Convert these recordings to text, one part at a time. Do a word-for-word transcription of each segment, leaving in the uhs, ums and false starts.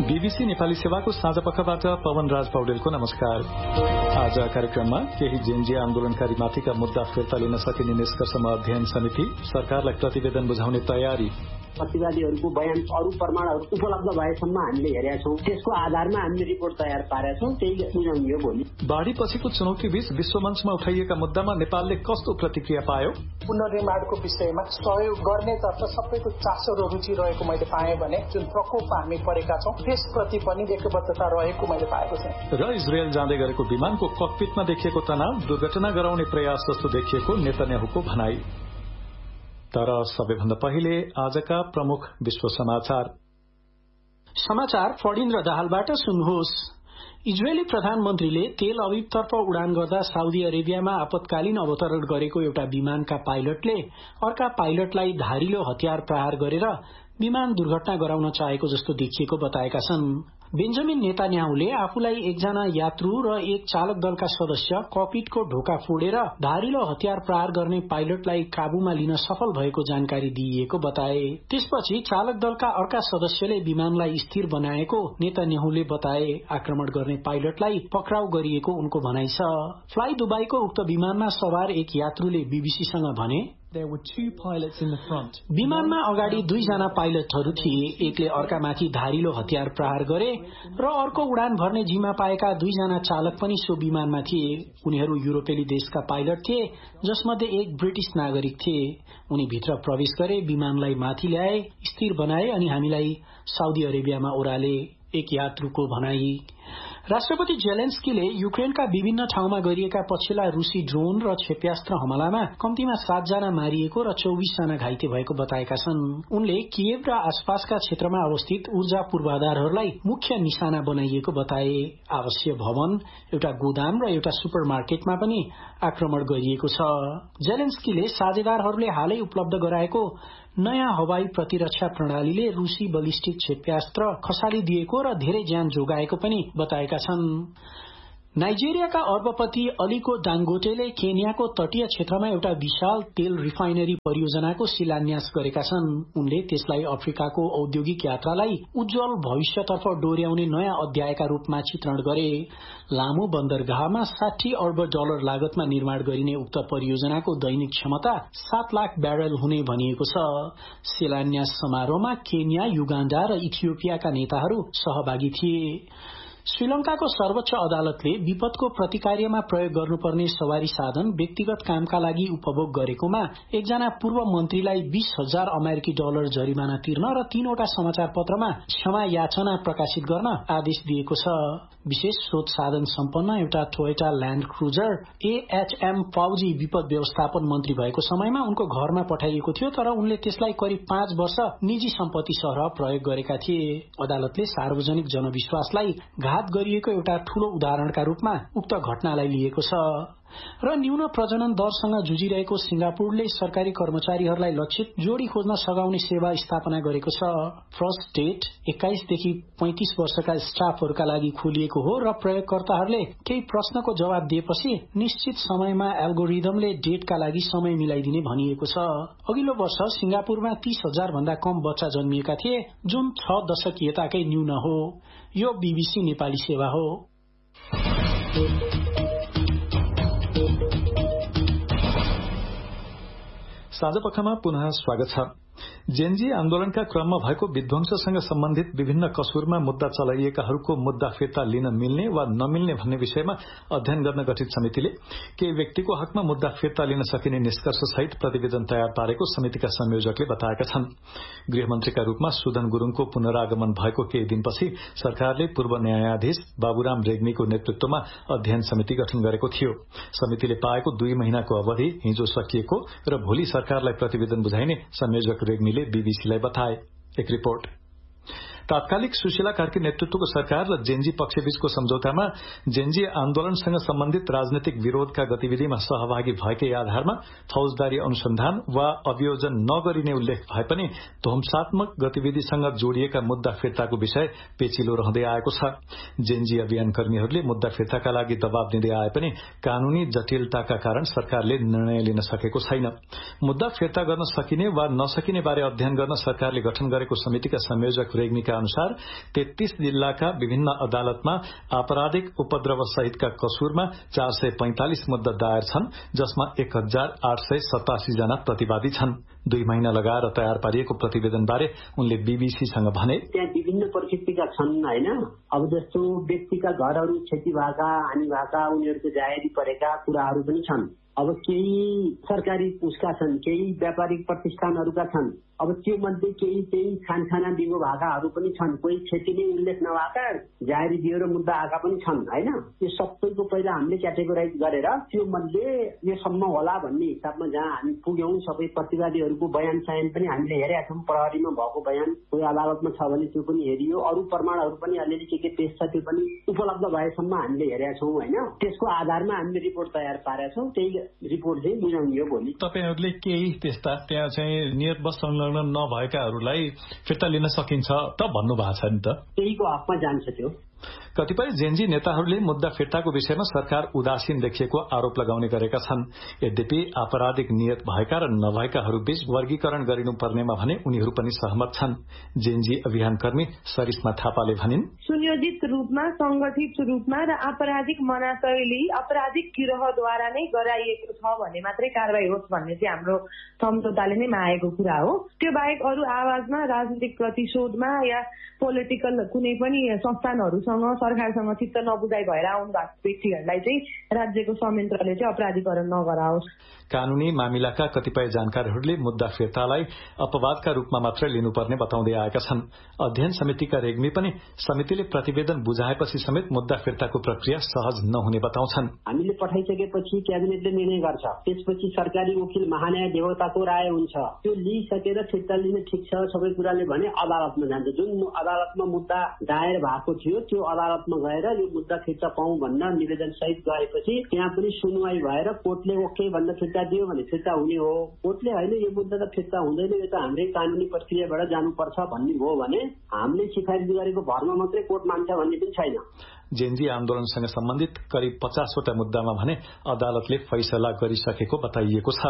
BBC Nepali सेवाको साँझ पखबाट पवन राज पौडेलको नमस्कार। आज कार्यक्रममा केही जेनजी आन्दोलनकारीमाथिका मुद्दा फिर्ता लिन सकिने निष्कर्षमा अध्ययन समिति, सरकारलाई प्रतिवेदन बुझाउने तयारी, प्रतिवादीहरूको बयान अरू प्रमाणहरू उपलब्ध भएसम्म हामीले हेरेका छौं, त्यसको आधारमा हामीले रिपोर्ट तयार पारेका छौं, त्यही बुझाउने हो भोलि। बाढ़ी पछिको चुनौतीबीच विश्वमञ्चमा उठाइएका मुद्दामा नेपालले कस्तो प्रतिक्रिया पायो? पुनर्निर्माणको विषयमा सहयोग गर्नेतर्फ सबैको चासो र रुचि रहेको मैले पाएँ भने जुन प्रकोपमा हामी परेका छौं त्यसप्रति पनि एकबद्धता रहेको मैले पाएको छु। र इजरायल जाँदै गरेको विमानको ककपिटमा देखिएको तनाव दुर्घटना गराउने प्रयास जस्तो देखिएको नेतन्याहुको भनाई। तर सबैभन्दा पहिले आजका प्रमुख विश्व समाचार समाचार फडिन्द्र दाहालबाट सुन्नुहोस्। इजरायली प्रधानमन्त्रीले तेल अभिवतर्फ उडान गर्दा साउदी अरेबियामा आपतकालीन अवतरण गरेको एउटा विमानका पाइलटले अर्का पाइलटलाई धारिलो हतियार प्रहार गरेर विमान दुर्घटना गराउन चाहेको जस्तो देखिएको बताएका छन्। बेन्जामिन नेतान्याहुले आफूलाई एकजना यात्रु र एक चालक दलका सदस्य ककपिटको ढोका फोडेर धारिलो हतियार प्रहार गर्ने पाइलटलाई काबूमा लिन सफल भएको जानकारी दिइएको बताए। त्यसपछि चालक दलका अर्का सदस्यले विमानलाई स्थिर बनाएको नेतान्याहुले बताए। आक्रमण गर्ने पाइलटलाई पक्राउ गरिएको उनको भनाइ छ। फ्लाइ दुबईको उक्त विमानमा सवार एक यात्रुले बीबीसीसँग भने, विमानमा अगाडि दुईजना पाइलटहरू थिए। एकले अर्कामाथि धारिलो हतियार प्रहार गरे र अर्को उडान भर्ने जिम्मा पाएका दुईजना चालक पनि सो विमानमा थिए। उनीहरू युरोपेली देशका पाइलट थिए, जसमध्ये एक ब्रिटिश नागरिक थिए। उनी भित्र प्रवेश गरे, विमानलाई माथि ल्याए, स्थिर बनाए अनि हामीलाई साउदी अरेबियामा ओह्राले, एक यात्रुको भनाई। राष्ट्रपति जेलेन्स्कीले युक्रेनका विभिन्न ठाउँमा गरिएका पछिल्ला रूसी ड्रोन र क्षेप्यास्त्र हमलामा कम्तीमा सातजना मारिएको र चौबिसजना घाइते भएको बताएका छन्। उनले कियेभ र आसपासका क्षेत्रमा अवस्थित ऊर्जा पूर्वाधारहरूलाई मुख्य निशाना बनाइएको बताए। आवासीय भवन, एउटा गोदाम र एउटा सुपर मार्केटमा पनि आक्रमण गरिएको छ। जेलेन्स्कीले साझेदारहरूले हालै उपलब्ध गराएको नयाँ हवाई प्रतिरक्षा प्रणालीले रूसी बलिस्टिक क्षेप्यास्त्र खसालिदिएको र धेरै ज्यान जोगाएको पनि बताएका छन्। नाइजेरियाका अर्बपति अलीको डांगोटेले केन्याको तटीय क्षेत्रमा एउटा विशाल तेल रिफाइनरी परियोजनाको शिलान्यास गरेका छन्। उनले त्यसलाई अफ्रिकाको औद्योगिक यात्रालाई उज्जवल भविष्यतर्फ डोर्याउने नयाँ अध्यायका रूपमा चित्रण गरे। लामो बन्दरगाहमा साठी अर्ब डलर लागतमा निर्माण गरिने उक्त परियोजनाको दैनिक क्षमता सात लाख ब्यारेल हुने भनिएको छ। शिलान्यास समारोहमा केन्या, युगाण्डा र इथियोपियाका नेताहरू सहभागी थिए। श्रीलंकाको सर्वोच्च अदालतले विपदको प्रतिकार्यमा प्रयोग गर्नुपर्ने सवारी साधन व्यक्तिगत कामका लागि उपभोग गरेकोमा एकजना पूर्व मन्त्रीलाई बीस हजार अमेरिकी डलर जरिमाना तिर्न र तीनवटा समाचार पत्रमा क्षमा याचना प्रकाशित गर्न आदेश दिएको छ। विशेष स्रोत साधन सम्पन्न एउटा टोयोटा ल्याण्ड क्रुजर एएचएम फौजी विपद व्यवस्थापन मन्त्री भएको समयमा उनको घरमा पठाइएको थियो, तर उनले त्यसलाई करिब पाँच वर्ष निजी सम्पत्ति सरह प्रयोग गरेका थिए। अदालतले सार्वजनिक जनविश्वासलाई घात गरिएको एउटा ठूलो उदाहरणका रूपमा उक्त घटनालाई लिएको छ। र न्यून प्रजनन दरसँग जुझिरहेको सिंगापुरले सरकारी कर्मचारीहरूलाई लक्षित जोडी खोज्न सघाउने सेवा स्थापना गरेको छ। फर्स्ट डेट एक्काइसदेखि पैंतिस वर्षका स्टाफहरूका लागि खोलिएको हो र प्रयोगकर्ताहरूले केही प्रश्नको जवाब दिएपछि निश्चित समयमा एल्गोरिदमले डेटका लागि समय मिलाइदिने भनिएको छ। अघिल्लो वर्ष सिंगापुरमा तीस हजार भन्दा कम बच्चा जन्मिएका थिए, जुन छ दशक यताकै न्यून हो। यो बीबीसी नेपाली सेवा हो। साँझपखमा पुनः स्वागत छ। जेनजी आन्दोलनका क्रममा भएको विध्वंससँग सम्बन्धित विभिन्न कसुरमा मुद्दा चलाइएकाहरूको मुद्दा फिर्ता लिन मिल्ने वा नमिल्ने भन्ने विषयमा अध्ययन गर्न गठित समितिले केही व्यक्तिको हकमा मुद्दा फिर्ता लिन सकिने निष्कर्ष सहित प्रतिवेदन तयार पारेको समितिका संयोजकले बताएका छन्। गृहमन्त्रीका रूपमा सुदन गुरूङको पुनरागमन भएको केही दिनपछि सरकारले पूर्व न्यायाधीश बाबुराम रेग्मीको नेतृत्वमा अध्ययन समिति गठन गरेको थियो। समितिले पाएको दुई महिनाको अवधि हिजो सकिएको र भोलि सरकारलाई प्रतिवेदन बुझाइने संयोजक रेग्मीले बीबीसीलाई बताए। एक रिपोर्ट। तात्कालिक सुशीला कार्की नेतृत्वको सरकार र जेनजी पक्षबीचको सम्झौतामा जेनजी आन्दोलनसँग सम्बन्धित राजनैतिक विरोधका गतिविधिमा सहभागी भएकै आधारमा फौजदारी अनुसन्धान वा अभियोजन नगरिने उल्लेख भए पनि ध्वंसात्मक गतिविधिसँग जोडिएका मुद्दा फिर्ताको विषय पेचिलो रहँदै आएको छ। जेनजी अभियानकर्मीहरूले मुद्दा फिर्ताका लागि दबाव दिँदै आए पनि कानूनी जटिलताका कारण सरकारले निर्णय लिन सकेको छैन। मुद्दा फिर्ता गर्न सकिने वा नसकिने बारे अध्ययन गर्न सरकारले गठन गरेको समितिका संयोजक रेग्मीका सूत्रहरूका अनुसार तेत्तीस जिल्लाका विभिन्न अदालतमा आपराधिक उपद्रव सहितका कसूरमा चार सय पैंतालिस मुद्दा दायर छन्, जसमा एक हजार आठ सय सतासी जना प्रतिवादी छन्। दुई महिना लगाएर तयार पारिएको प्रतिवेदनबारे उनले बीबीसीसँग भने, त्यहाँ विभिन्न परिस्थितिका छन् होइन। अब जस्तो व्यक्तिका घरहरू क्षति भएका, हानि भएका, उनीहरूको जाहेरी परेका कुराहरू पनि छन्। अब केही सरकारी उसका छन्, केही व्यापारिक प्रतिष्ठानहरूका छन्। अब त्यो मध्ये केही केही खानखाना दिगो भएकाहरू पनि छन्, कोही क्षति नै उल्लेख नभएका जाहेरी दियो र मुद्दा आएका पनि छन् होइन। त्यो सबैको पहिला हामीले क्याटेगोराइज गरेर त्यो मध्ये यो सम्म होला भन्ने हिसाबमा जहाँ हामी पुग्यौं, सबै प्रतिवादीहरूको बयान सायन पनि हामीले हेरेका छौँ। प्रहरीमा भएको बयान कोही अदालतमा छ भने त्यो पनि हेरियो, अरू प्रमाणहरू पनि अलिअलि के के पेश छ त्यो पनि उपलब्ध भएसम्म हामीले हेरेका छौँ होइन। त्यसको आधारमा हामीले रिपोर्ट तयार पारेका छौँ, त्यही रिपोर्ट चाहिँ बुझाउने हो भोलि। तपाईहरूले केही त्यस्ता त्यहाँ चाहिँ नियतबद्ध संलग्न नभएकाहरूलाई फिर्ता लिन सकिन्छ त भन्नु भएको छ नि त, त्यहीको हकमा जान्छ त्यो। कतिपय जेएनजी नेताहरूले मुद्दा फिर्ताको विषयमा सरकार उदासीन देखिएको आरोप लगाउने गरेका छन्। यद्यपि आपराधिक नियत भएका र नभएकाहरूबीच वर्गीकरण गरिनुपर्नेमा भने उनीहरू पनि सहमत छन्। जेएनजी अभियानकर्मी सरिस्मा थापाले भनिन्, सुनियोजित रूपमा, संगठित रूपमा र आपराधिक मनाशयले अपराधिक गिरोहद्वारा नै गराइएको छ भने मात्रै कारवाही होस् भन्ने चाहिँ हाम्रो सम्झौताले नै मागेको कुरा हो। त्यो बाहेक अरू आवाजमा, राजनीतिक प्रतिशोधमा या पोलिटिकल कुनै पनि संस्थानहरूसँग, सरकारसँग चित्त नबुझाइ भएर आउनु भएको व्यक्तिहरूलाई चाहिँ राज्यको संयन्त्रले चाहिँ अपराधीकरण नगराओस्। कानूनी मामिलाका कतिपय जानकारहरूले मुद्दा फिर्तालाई अपवादका रूपमा मात्रै लिनुपर्ने बताउँदै आएका छन्। अध्ययन समितिका रेग्मी पनि समितिले प्रतिवेदन बुझाएपछि समेत मुद्दा फिर्ताको प्रक्रिया सहज नहुने बताउँछन्। हामीले पठाइसकेपछि क्याबिनेटले निर्णय गर्छ, त्यसपछि सरकारी वकिल महान्याय देवताको राय हुन्छ, त्यो लिइसकेर फिर्ता लिने ठिक छ सबै कुराले भने अदालतमा जान्छ। जुन अदालतमा मुद्दा दायर भएको थियो त्यो अदालतमा गएर यो मुद्दा फिर्ता पाउँ भनेर निवेदन सहित गएपछि त्यहाँ पनि सुनवाई भएर कोर्टले ओके भनेर फिर्ता दियो भने फिर्ता हुने हो। कोर्टले होइन यो मुद्दा त फिर्ता हुँदैन, यो त हाम्रै कानूनी प्रक्रियाबाट जानुपर्छ भन्ने हो भने हामीले सिफारिस गरेको भरमा मात्रै कोर्ट मान्छ भन्ने पनि छैन। जेएनजी आन्दोलनसँग सम्बन्धित करिब पचासवटा मुद्दामा भने अदालतले फैसला गरिसकेको बताइएको छ।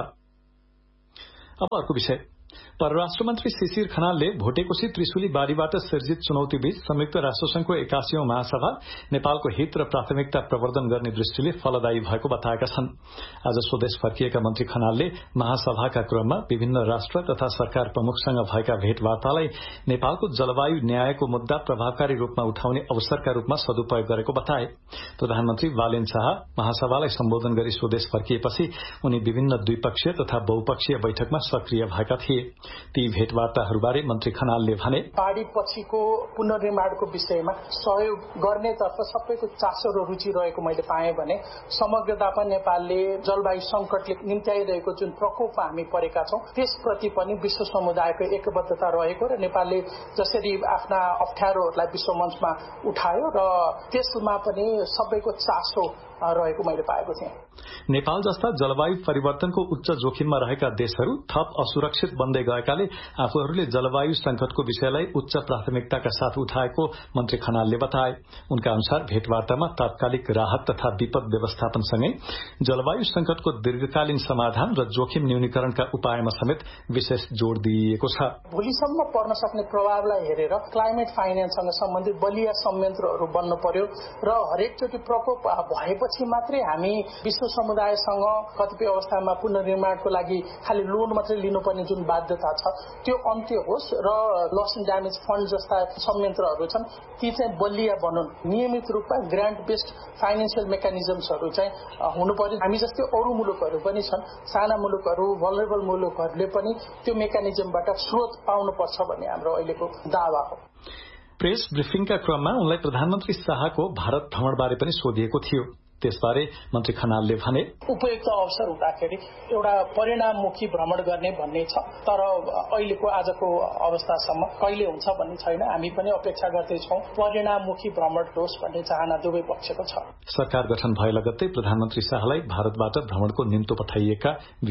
अब अर्को विषय, परराष्ट्र मन्त्री शिशिर खनालले भोटेकोशी त्रिशुली बाढीबाट सिर्जित चुनौतीबीच संयुक्त राष्ट्रसंघको एकासीौं महासभा नेपालको हित र प्राथमिकता प्रवर्धन गर्ने दृष्टिले फलदायी भएको बताएका छन्। आज स्वदेश फर्किएका मन्त्री खनालले महासभाका क्रममा विभिन्न राष्ट्र तथा सरकार प्रमुखसँग भएका भेटवार्तालाई नेपालको जलवायु न्यायको मुद्दा प्रभावकारी रूपमा उठाउने अवसरका रूपमा सदुपयोग गरेको बताए। प्रधानमन्त्री बालेन शाह महासभालाई सम्बोधन गरी स्वदेश फर्किएपछि उनी विभिन्न द्विपक्षीय तथा बहुपक्षीय बैठकमा सक्रिय भएका थिए। ती भेटवार्ताहरूबारे मन्त्री खनालले भने, बाढी पछिको पुनर्निर्माणको विषयमा सहयोग गर्नेतर्फ सबैको चासो र रुचि रहेको मैले पाएँ भने समग्रतामा नेपालले जलवायु संकटले निम्त्याइरहेको जुन प्रकोपमा हामी परेका छौं त्यसप्रति पनि विश्व समुदायको एकबद्धता रहेको र नेपालले जसरी आफ्ना अप्ठ्यारोहरूलाई विश्व मञ्चमा उठायो र त्यसमा पनि सबैको चासो रहेको मैले पाएको थिएँ। नेपाल जस्ता जलवायु परिवर्तनको उच्च जोखिममा रहेका देशहरू थप असुरक्षित बन्दै गएकाले आफूहरूले जलवायु संकटको विषयलाई उच्च प्राथमिकताका साथ उठाएको मन्त्री खनालले बताए। उनका अनुसार भेटवार्तामा तात्कालिक राहत तथा विपद व्यवस्थापनसँगै जलवायु संकटको दीर्घकालीन समाधान र जोखिम न्यूनीकरणका उपायमा समेत विशेष जोड़ दिइएको छ। भोलिसम्म पर्न सक्ने प्रभावलाई हेरेर क्लाइमेट फाइनेन्ससँग सम्बन्धित बलिया संयन्त्रहरू बन्न पर्यो र हरेकचोटि प्रकोप भएपछि मात्रै हामी विश्व समुदायसँग कतिपय अवस्थामा पुनर्निर्माणको लागि खालि लोन मात्रै लिनुपर्ने जुन बाध्यता छ त्यो अन्त्य होस् र लस एन्ड ड्यामेज फण्ड जस्ता संयन्त्रहरू छन् ती चाहिँ बलिया बनुन्। नियमित रूपमा ग्रान्ट बेस्ड फाइनेन्सियल मेकानिजम्सहरू चाहिँ हुनु पर्यो। हामी जस्तै अरू मुलुकहरू पनि छन्, साना मुलुकहरू, भलरेबल मुलुकहरूले पनि त्यो मेकानिजमबाट स्रोत पाउनुपर्छ भन्ने हाम्रो अहिलेको दावा हो। प्रेस ब्रिफिङका क्रममा उनलाई प्रधानमन्त्री शाहको भारत भ्रमणबारे पनि सोधिएको थियो। त्यसबारे मन्त्री खनालले भने, उपयुक्त अवसर हुँदाखेरि एउटा परिणाममुखी भ्रमण गर्ने भन्ने छ, तर अहिलेको आजको अवस्थासम्म कहिले हुन्छ भन्ने छैन। हामी पनि अपेक्षा गर्दैछौँ परिणाममुखी भ्रमण होस् भन्ने चाहना दुवै पक्षको छ। सरकार गठन भए लगत्तै प्रधानमन्त्री शाहलाई भारतबाट भ्रमणको निम्तो पठाइएका